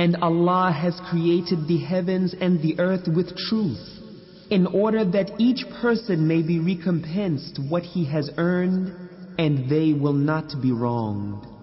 And Allah has created the heavens and the earth with truth, in order that each person may be recompensed what he has earned, and they will not be wronged.